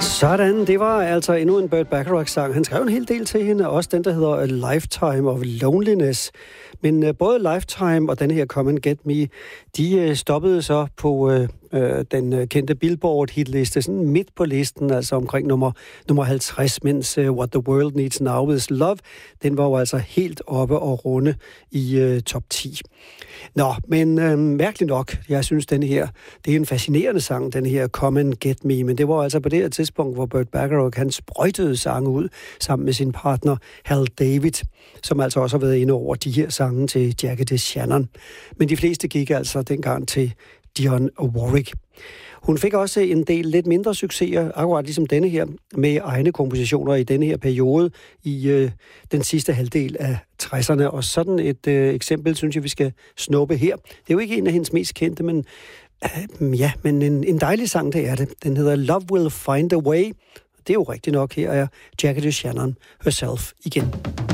Sådan, det var altså endnu en Burt Bacharach-sang. Han skrev en hel del til hende, også den, der hedder A Lifetime of Loneliness. Men både Lifetime og den her Come and Get Me, de stoppede så på den kendte Billboard-hitliste, sådan midt på listen, altså omkring nummer 50, mens What the World Needs Now is Love, den var jo altså helt oppe og runde i top 10. Nå, men mærkeligt nok, jeg synes, det er en fascinerende sang, den her Come and Get Me, men det var altså på det her tidspunkt, hvor Burt Bacharach, han sprøjtede sange ud sammen med sin partner Hal David, som altså også har været inde over de her sange til Jackie DeShannon. Men de fleste gik altså dengang til Dionne Warwick. Hun fik også en del lidt mindre succeser, akkurat ligesom denne her, med egne kompositioner i denne her periode i den sidste halvdel af 60'erne. Og sådan et eksempel, synes jeg, vi skal snuppe her. Det er jo ikke en af hendes mest kendte, men en dejlig sang, det er det. Den hedder Love Will Find a Way. Det er jo rigtigt nok, her er Jackie DeShannon herself igen.